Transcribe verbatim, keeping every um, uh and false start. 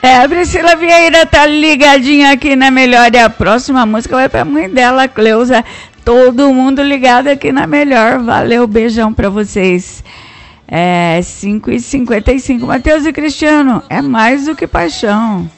É, a Priscila Vieira tá ligadinha aqui na Melhor. E a próxima música vai pra mãe dela, Cleusa. Todo mundo ligado aqui na Melhor. Valeu, beijão pra vocês. É cinco e cinquenta e cinco. Matheus e Cristiano, é mais do que paixão.